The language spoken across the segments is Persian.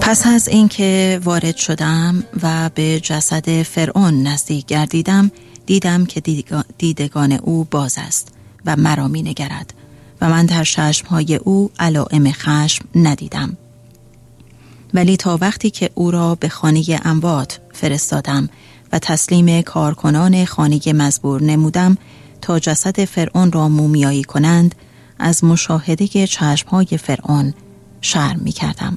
پس از اینکه وارد شدم و به جسد فرعون نزدیک گردیدم، دیدم که دیدگان او باز است و مرا می نگرد و من در چشمهای او علائم خشم ندیدم. ولی تا وقتی که او را به خانه اموات فرستادم و تسلیم کارکنان خانه مزبور نمودم تا جسد فرعون را مومیایی کنند، از مشاهده چشمهای فرعون شرم می کردم.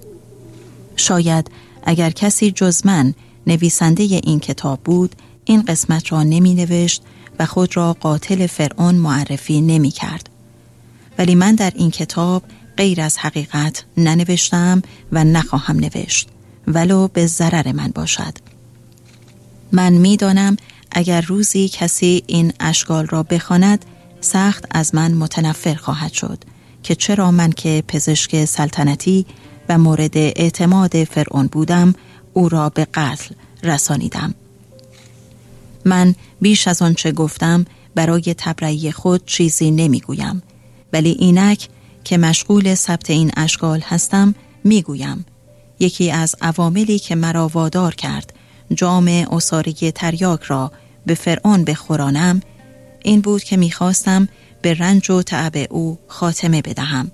شاید اگر کسی جز من نویسنده این کتاب بود، این قسمت را نمی نوشت و خود را قاتل فرعون معرفی نمی کرد. ولی من در این کتاب غیر از حقیقت ننوشتم و نخواهم نوشت، ولو به ضرر من باشد. من می دانم اگر روزی کسی این اشکال را بخواند، سخت از من متنفر خواهد شد که چرا من که پزشک سلطنتی و مورد اعتماد فرعون بودم، او را به قتل رسانیدم. من بیش از آنچه گفتم برای تبرئه خود چیزی نمیگویم، ولی اینک که مشغول ثبت این اشکال هستم میگویم. یکی از عواملی که مرا وادار کرد جام عصاره تریاک را به فرعون بخورانم این بود که میخواستم به رنج و تعب او خاتمه بدهم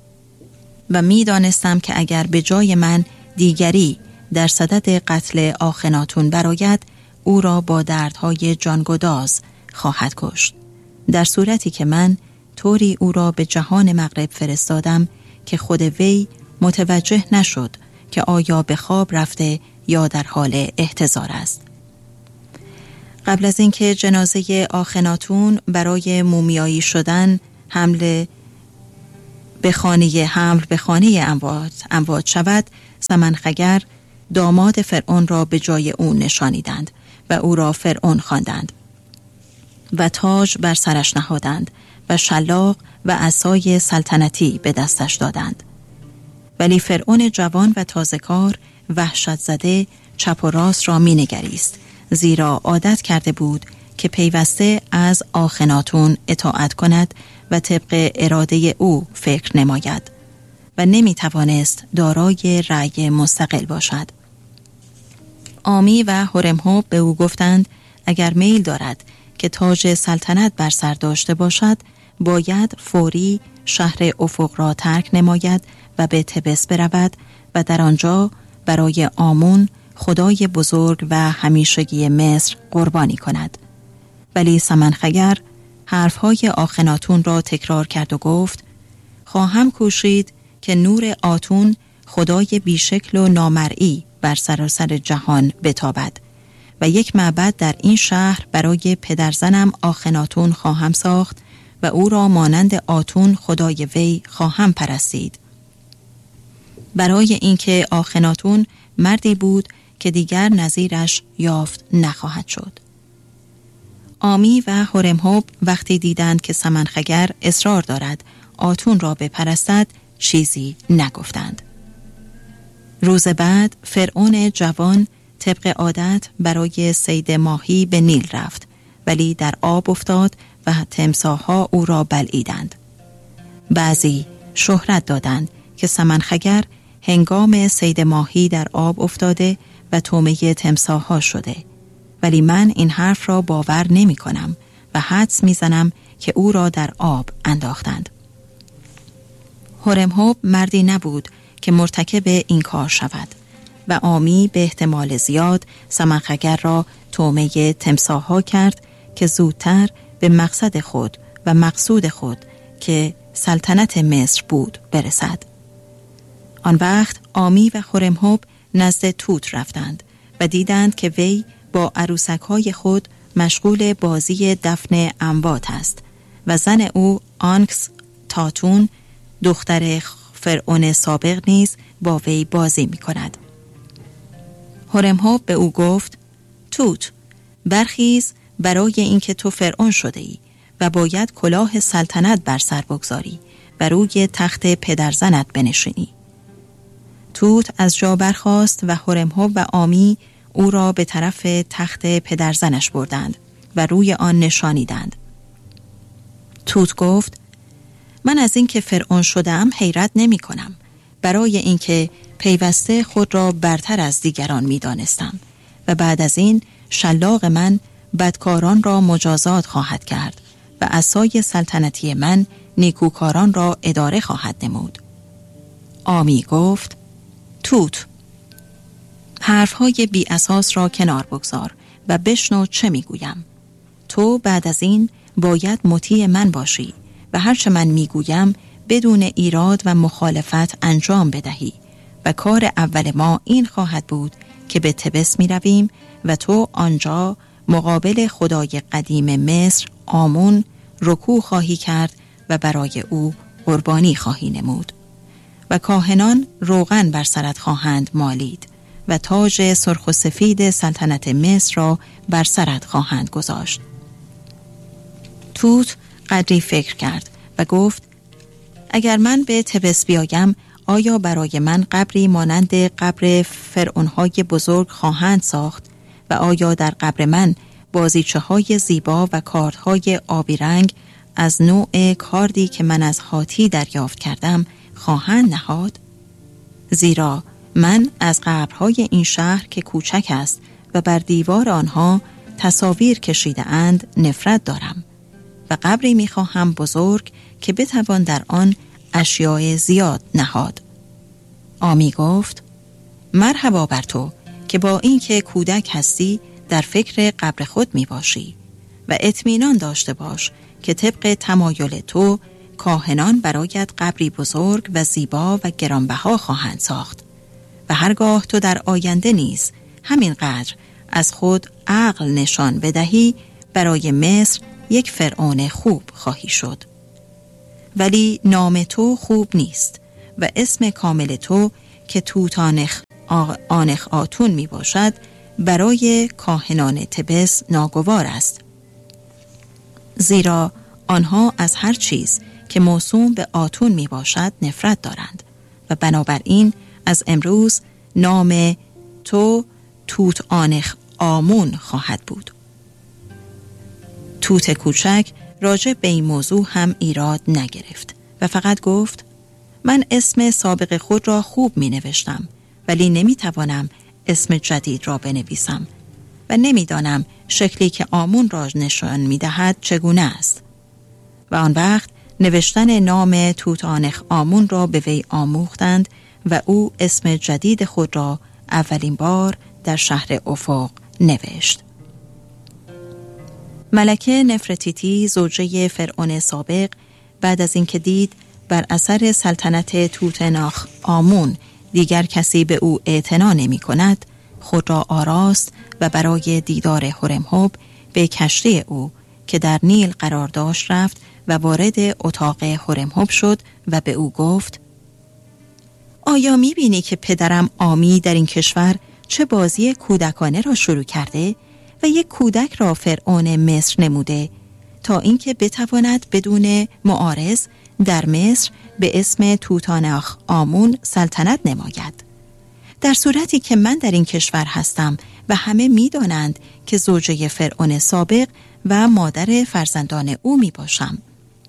و میدانستم که اگر به جای من دیگری در صدد قتل آخناتون برآید، او را با دردهای جانگداز خواهد کشت، در صورتی که من طوری او را به جهان مغرب فرستادم که خود وی متوجه نشد که آیا به خواب رفته یا در حال احتضار است. قبل از اینکه جنازه آخناتون برای مومیایی شدن حمل به خانه اموات شود، سمنخگر داماد فرعون را به جای او نشانیدند و او را فرعون خواندند و تاج بر سرش نهادند و شلاق و عصای سلطنتی به دستش دادند. ولی فرعون جوان و تازه‌کار وحشت زده چپ و راست را می نگریست، زیرا عادت کرده بود که پیوسته از آخناتون اطاعت کند و طبق اراده او فکر نماید و نمی توانست دارای رأی مستقل باشد. آمی و هورمهوب به او گفتند اگر میل دارد که تاج سلطنت بر سر داشته باشد، باید فوری شهر افق را ترک نماید و به تبس برود و در آنجا برای آمون خدای بزرگ و همیشگی مصر قربانی کند. ولی سمنخگر حرفهای آخناتون را تکرار کرد و گفت خواهم کوشید که نور آتون خدای بیشکل و نامرئی بر سراسر جهان بتابد و یک معبد در این شهر برای پدرزنم آخناتون خواهم ساخت و او را مانند آتون خدای وی خواهم پرستید. برای اینکه آخناتون مردی بود که دیگر نظیرش یافت نخواهد شد. آمی و هورمهوب وقتی دیدند که سمنخگر اصرار دارد آتون را بپرستد، چیزی نگفتند. روز بعد فرعون جوان طبق عادت برای صید ماهی به نیل رفت، ولی در آب افتاد و تمساح‌ها او را بلعیدند. بعضی شهرت دادند که سمنخگر هنگام صید ماهی در آب افتاده و طعمه تمساح‌ها شده، ولی من این حرف را باور نمی کنم و حدس می زنم که او را در آب انداختند. هورمهوب مردی نبود که مرتکب این کار شود و آمی به احتمال زیاد سمنخگر را طعمه تمساح‌ها کرد که زودتر به مقصد خود و مقصود خود که سلطنت مصر بود برسد. آن وقت آمی و هورمهوب نزد توت رفتند و دیدند که وی با عروسک‌های خود مشغول بازی دفن اموات است و زن او آنکس تاتون دختر فرعون سابق نیز با وی بازی می کند. هورمهوب به او گفت توت برخیز، برای اینکه تو فرعون شده ای و باید کلاه سلطنت بر سر بگذاری و روی تخت پدرزنت بنشینی. توت از جا برخاست و هورمهوب و آمی او را به طرف تخت پدرزنش بردند و روی آن نشانیدند. توت گفت من از اینکه فرعون شدم حیرت نمی کنم، برای اینکه پیوسته خود را برتر از دیگران می دانستم و بعد از این شلاق من بدکاران را مجازات خواهد کرد و عصای سلطنتی من نیکوکاران را اداره خواهد نمود. آمی گفت: توت، حرفهای بی اساس را کنار بگذار و بشنو چه می گویم. تو بعد از این باید مطیع من باشی و هرچه من می گویم بدون ایراد و مخالفت انجام بدهی و کار اول ما این خواهد بود که به تبس می رویم و تو آنجا مقابل خدای قدیم مصر آمون رکوع خواهی کرد و برای او قربانی خواهی نمود و کاهنان روغن بر سرت خواهند مالید و تاج سرخ و سفید سلطنت مصر را بر سرت خواهند گذاشت. توت قدری فکر کرد و گفت: اگر من به تبس بیایم آیا برای من قبری مانند قبر فرعونهای بزرگ خواهند ساخت و آیا در قبر من بازیچه های زیبا و کاردهای آبی رنگ از نوع کاردی که من از هاتی دریافت کردم خواهند نهاد؟ زیرا من از قبرهای این شهر که کوچک است و بر دیوار آنها تصاویر کشیده اند نفرت دارم و قبری می‌خواهم بزرگ که بتوان در آن اشیاء زیاد نهاد. آمی گفت: مرحبا بر تو که با اینکه کودک هستی در فکر قبر خود می باشی و اطمینان داشته باش که طبق تمایل تو کاهنان برایت قبری بزرگ و زیبا و گرانبها خواهند ساخت و هرگاه تو در آینده نیز همینقدر از خود عقل نشان بدهی برای مصر یک فرعون خوب خواهی شد. ولی نام تو خوب نیست و اسم کامل تو که توت آنخ آتون می باشد برای کاهنان تبس ناگوار است، زیرا آنها از هر چیز که موسوم به آتون می باشد نفرت دارند و بنابراین از امروز نام تو توت آنخ آمون خواهد بود. توت کوچک راجع به این موضوع هم ایراد نگرفت و فقط گفت: من اسم سابق خود را خوب می نوشتم ولی نمی توانم اسم جدید را بنویسم و نمی دانم شکلی که آمون را نشان می دهد چگونه است. و آن وقت نوشتن نام توت آنخ آمون را به وی آموختند و او اسم جدید خود را اولین بار در شهر افق نوشت. ملکه نفرتیتی زوجه فرعون سابق بعد از اینکه دید بر اثر سلطنت توتناخ آمون دیگر کسی به او اعتنا نمی کند، خود را آراست و برای دیدار هورمهوب به کشتی او که در نیل قرار داشت رفت و وارد اتاق هورمهوب شد و به او گفت: آیا می بینی که پدرم آمی در این کشور چه بازی کودکانه را شروع کرده و یک کودک را فرعون مصر نموده تا اینکه بتواند بدون معارض در مصر به اسم توتانخ آمون سلطنت نماید، در صورتی که من در این کشور هستم و همه می دانند که زوجه فرعون سابق و مادر فرزندان او می باشم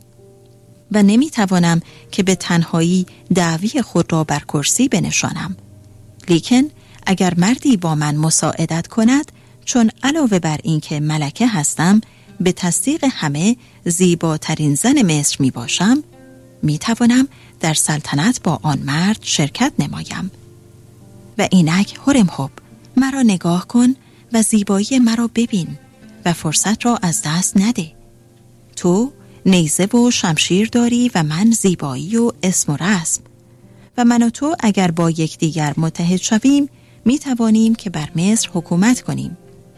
و نمی توانم که به تنهایی دعوی خود را بر کرسی بنشانم. لیکن اگر مردی با من مساعدت کند، چون علاوه بر این که ملکه هستم به تصدیق همه زیباترین زن مصر می باشم، می توانم در سلطنت با آن مرد شرکت نمایم. و اینک هورمهوب، مرا نگاه کن و زیبایی مرا ببین و فرصت را از دست نده. تو نیزه و شمشیر داری و من زیبایی و اسم و رسم و من و تو اگر با یکدیگر متحد شویم می توانیم که بر مصر حکومت کنیم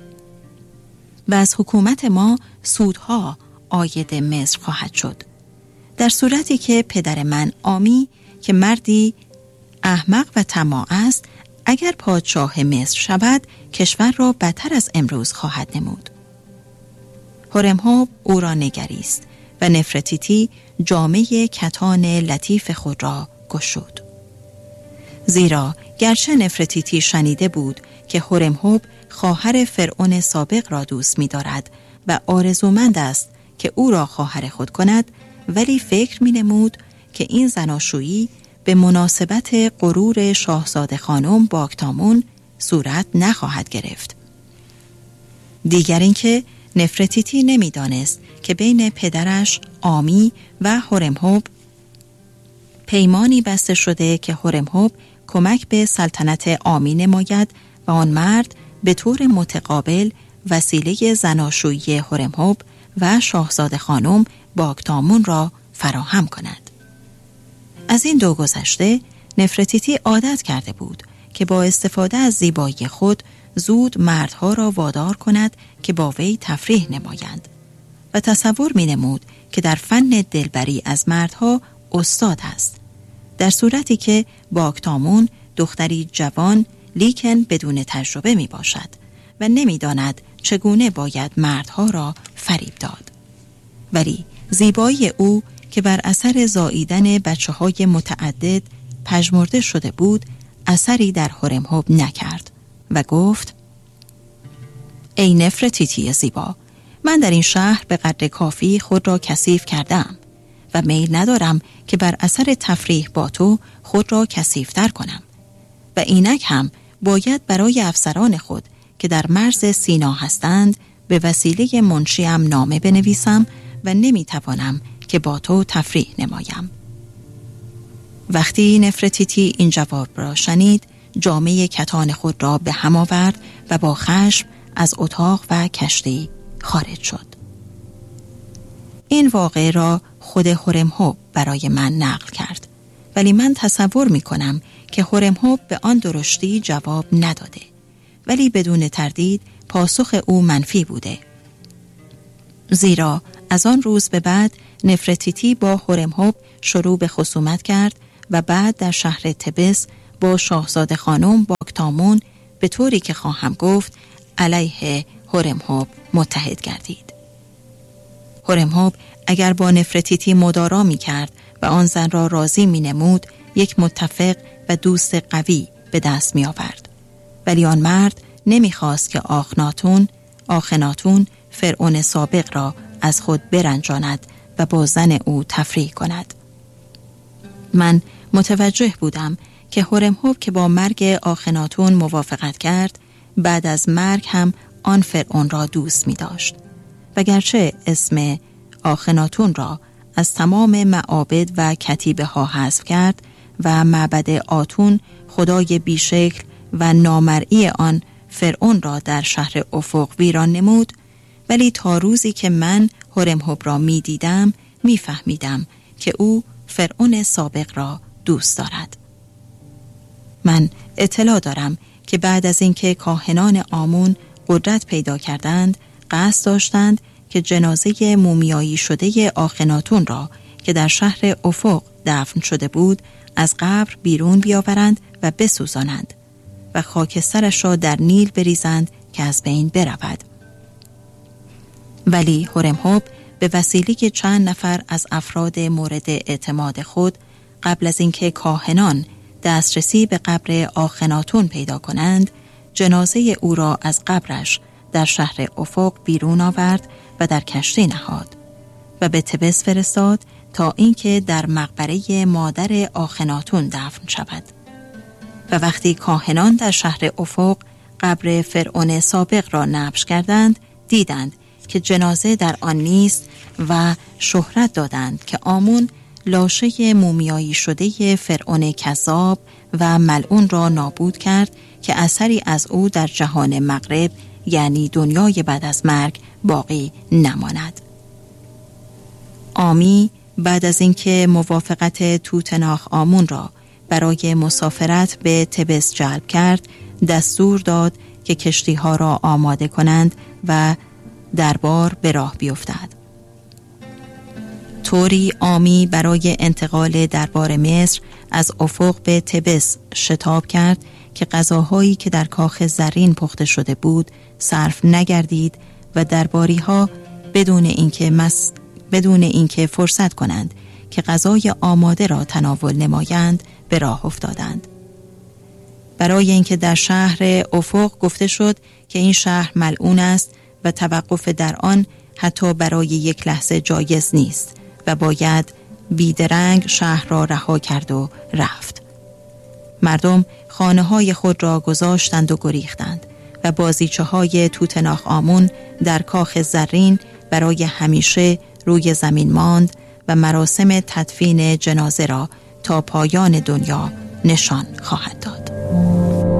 و از حکومت ما سودها عاید مصر خواهد شد. در صورتی که پدر من آمی که مردی احمق و طماع است، اگر پادشاه مصر شود کشور را بدتر از امروز خواهد نمود. هورمهوب او را نگریست و نفرتیتی جامه کتان لطیف خود را گشود. زیرا گرچه نفرتیتی شنیده بود که هورمهوب خواهر فرعون سابق را دوست می دارد و آرزومند است که او را خواهر خود کند، ولی فکر می نمود که این زناشویی به مناسبت غرور شاهزاده خانم باکتامون صورت نخواهد گرفت. دیگر اینکه نفرتیتی نمی‌دانست که بین پدرش آمی و هورمهوب پیمانی بسته شده که هورمهوب کمک به سلطنت آمی نماید و آن مرد به طور متقابل وسیله زناشویی هورمهوب و شاهزاده خانم باکتامون را فراهم کند. از این دو گذشته نفرتیتی عادت کرده بود که با استفاده از زیبایی خود زود مردها را وادار کند که با وی تفریح نمایند و تصور می نمود که در فن دلبری از مردها استاد است، در صورتی که باکتامون دختری جوان لیکن بدون تجربه می باشد و نمی داند چگونه باید مردها را فریب داد. ولی زیبایی او که بر اثر زاییدن بچه‌های متعدد پژمرده شده بود اثری در هورمهوب نکرد و گفت: ای نفرتیتی زیبا، من در این شهر به قدر کافی خود را کثیف کردم و میل ندارم که بر اثر تفریح با تو خود را کثیفتر کنم و اینک هم باید برای افسران خود که در مرز سینا هستند به وسیله منشیم نامه بنویسم و نمیتوانم که با تو تفریح نمایم. وقتی نفرتیتی این جواب را شنید جامه کتان خود را به هم آورد و با خشم از اتاق و کشتی خارج شد. این واقعه را خود هورمهوب برای من نقل کرد، ولی من تصور می کنم که هورمهوب به آن درشتی جواب نداده، ولی بدون تردید پاسخ او منفی بوده. زیرا از آن روز به بعد نفرتیتی با هورمهوب شروع به خصومت کرد و بعد در شهر تبس با شاهزاده خانم باکتامون به طوری که خواهم گفت علیه هورمهوب متحد گردید. هورمهوب اگر با نفرتیتی مدارا می کرد و آن زن را راضی می نمود یک متفق و دوست قوی به دست می آورد، ولی آن مرد نمی خواست که آخناتون فرعون سابق را از خود برنجاند و با زن او تفریح کند. من متوجه بودم که هورمهوب که با مرگ آخناتون موافقت کرد بعد از مرگ هم آن فرعون را دوست می داشت و گرچه اسم آخناتون را از تمام معابد و کتیبه ها حذف کرد و معبد آتون خدای بیشکل و نامرئی آن فرعون را در شهر افق ویران نمود، ولی تا روزی که من هورمهوب را می دیدم می فهمیدم که او فرعون سابق را دوست دارد. من اطلاع دارم که بعد از اینکه کاهنان آمون قدرت پیدا کردند قصد داشتند که جنازه مومیایی شده آخناتون را که در شهر افق دفن شده بود از قبر بیرون بیاورند و بسوزانند و خاکسترش را در نیل بریزند که از بین برود. ولی هورمهوب به وسیله چند نفر از افراد مورد اعتماد خود قبل از اینکه کاهنان دسترسی به قبر آخناتون پیدا کنند جنازه او را از قبرش در شهر افق بیرون آورد و در کشتی نهاد و به تبس فرستاد تا اینکه در مقبره مادر آخناتون دفن شود. و وقتی کاهنان در شهر افق قبر فرعون سابق را نبش کردند دیدند که جنازه در آن نیست و شهرت دادند که آمون لاشه مومیایی شده فرعون کذاب و ملعون را نابود کرد که اثری از او در جهان مغرب یعنی دنیای بعد از مرگ باقی نماند. آمی بعد از اینکه موافقت توتناخ آمون را برای مسافرت به تبس جلب کرد دستور داد که کشتی‌ها را آماده کنند و دربار به راه بیفتد. طوری آمی برای انتقال دربار مصر از افق به تبس شتاب کرد که غذاهایی که در کاخ زرین پخته شده بود صرف نگردید و درباری‌ها بدون اینکه فرصت کنند که غذای آماده را تناول نمایند به راه افتادند. برای اینکه در شهر افق گفته شد که این شهر ملعون است و توقف در آن حتی برای یک لحظه جایز نیست و باید بیدرنگ شهر را رها کرد و رفت. مردم خانه های خود را گذاشتند و گریختند و بازیچه های توتناخ آمون در کاخ زرین برای همیشه روی زمین ماند و مراسم تدفین جنازه را تا پایان دنیا نشان خواهد داد.